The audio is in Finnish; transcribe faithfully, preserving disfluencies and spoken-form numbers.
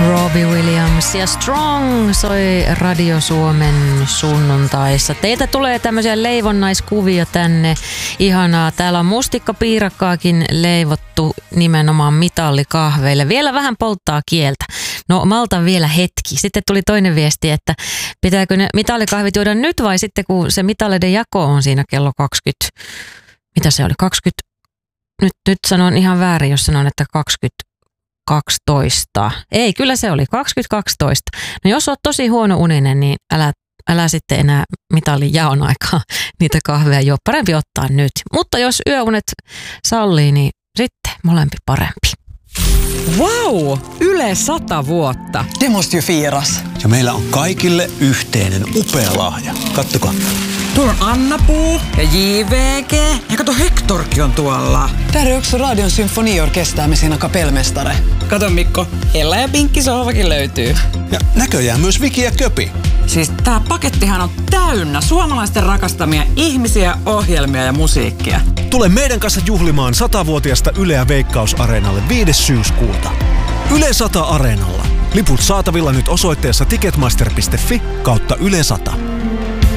Robbie Williams ja Strong soi Radio Suomen sunnuntaissa. Teiltä tulee tämmöisiä leivonnaiskuvia tänne. Ihanaa. Täällä on mustikkapiirakkaakin leivottu nimenomaan mitallikahveille. Vielä vähän polttaa kieltä. No maltan vielä hetki. Sitten tuli toinen viesti, että pitääkö ne mitallikahvit juoda nyt vai sitten kun se mitalleiden jako on siinä kello kaksikymmentä. Mitä se oli? kaksikymmentä. Nyt, nyt sanon ihan väärin, jos sanon, että kaksikymmentäkaksitoista. Ei, kyllä se oli kaksikymmentäkaksitoista. No jos oot tosi huono uninen, niin älä, älä sitten enää mitallin jaon aikaa niitä kahveja juo. Parempi ottaa nyt. Mutta jos yöunet sallii, niin sitten molempi parempi. Wow! Yle sata vuotta. Det måste ju firas. Ja meillä on kaikille yhteinen upea lahja. Kattokaa. Tuolla on Anna-Puu ja J V G. Ja kato, Hektorkin on tuolla. Där är också Radion symfoniorkester med sina kapellmästare. Kato Mikko, Ella ja Pinkki sohvakin löytyy. Ja näköjään myös Viki ja Köpi. Siis tää pakettihan on täynnä suomalaisten rakastamia ihmisiä, ohjelmia ja musiikkia. Tule meidän kanssa juhlimaan satavuotiasta Yleä Veikkaus-areenalle viides syyskuuta. Yle sata Areenalla. Liput saatavilla nyt osoitteessa ticketmaster piste fi kautta Yle sata.